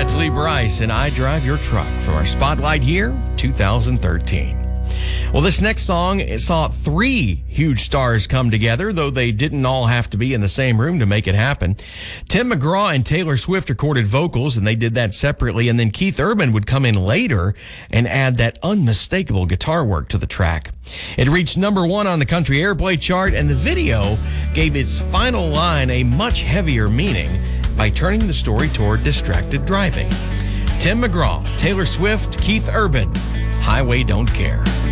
It's Lee Bryce and I Drive Your Truck from our Spotlight year, 2013. Well, this next song saw 3 huge stars come together, though they didn't all have to be in the same room to make it happen. Tim McGraw and Taylor Swift recorded vocals, and they did that separately, and then Keith Urban would come in later and add that unmistakable guitar work to the track. It reached number 1 on the country airplay chart, and the video gave its final line a much heavier meaning by turning the story toward distracted driving. Tim McGraw, Taylor Swift, Keith Urban, Highway Don't Care.